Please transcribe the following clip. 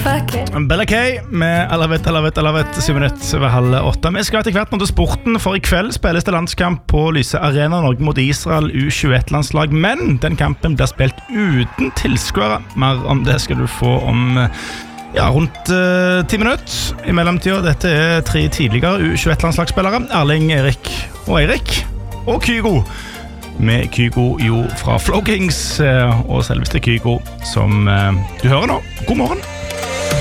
Fuck it. Bella K med Alavet 7 minutter over 7:30. Vi skal etter hvert mot sporten, for i kveld spilles det landskamp på Lyse Arena, Norge mot Israel U21-landslag, men den kampen blir spilt uten tilskuere. Mer om det skal du få om rundt 10 minutter. I mellomtiden, dette er 3 tidligere U21-landslagsspillere, Erling, Erik og Eirik, og Kygo. Med Kygo jo fra Flow Kings, og selveste Kygo som du hører nå. God morgen.